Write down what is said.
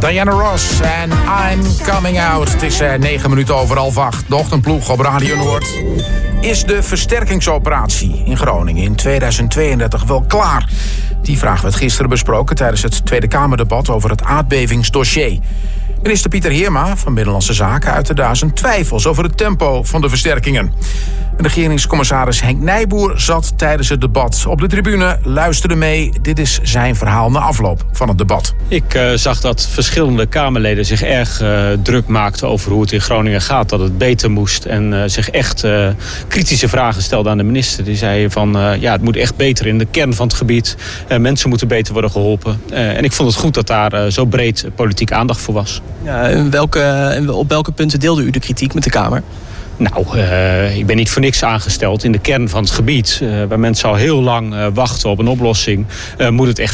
Diana Ross en I'm Coming Out. Het is 9 minuten over 7:30. De ochtendploeg op Radio Noord. Is de versterkingsoperatie in Groningen in 2032 wel klaar? Die vraag werd gisteren besproken tijdens het Tweede Kamerdebat over het aardbevingsdossier. Minister Pieter Heerma van Binnenlandse Zaken uitte daar zijn twijfels over het tempo van de versterkingen. Regeringscommissaris Henk Nijboer zat tijdens het debat op de tribune, luisterde mee. Dit is zijn verhaal na afloop van het debat. Ik zag dat verschillende Kamerleden zich erg druk maakten over hoe het in Groningen gaat. Dat het beter moest en zich echt kritische vragen stelden aan de minister. Die zei van het moet echt beter in de kern van het gebied. Mensen moeten beter worden geholpen. En ik vond het goed dat daar zo breed politiek aandacht voor was. Ja, op welke punten deelde u de kritiek met de Kamer? Nou, ik ben niet voor niks aangesteld in de kern van het gebied. Waar mensen al heel lang wachten op een oplossing, moet het echt